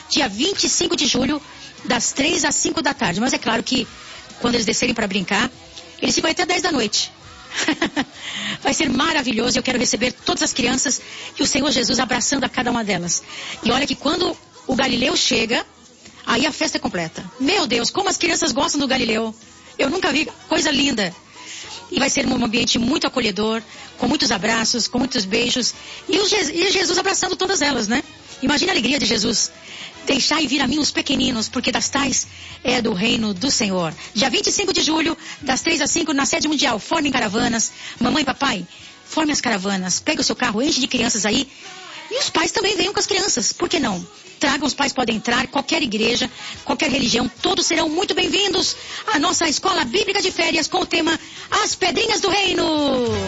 dia 25 de julho, das 3 às 5 da tarde. Mas é claro que quando eles descerem para brincar, eles ficam até 10 da noite. Vai ser maravilhoso. Eu quero receber todas as crianças e o Senhor Jesus abraçando a cada uma delas. E olha que quando o Galileu chega, aí a festa é completa. Meu Deus, como as crianças gostam do Galileu. Eu nunca vi coisa linda. E vai ser um ambiente muito acolhedor, com muitos abraços, com muitos beijos. E Jesus abraçando todas elas, né? Imagina a alegria de Jesus. Deixai vir a mim os pequeninos, porque das tais é do reino do Senhor. Dia 25 de julho, das 3 às 5, na sede mundial. Formem caravanas. Mamãe e papai, formem as caravanas. Pega o seu carro, enche de crianças aí. E os pais também venham com as crianças. Por que não? Tragam, os pais podem entrar, qualquer igreja, qualquer religião, todos serão muito bem-vindos à nossa escola bíblica de férias com o tema As Pedrinhas do Reino.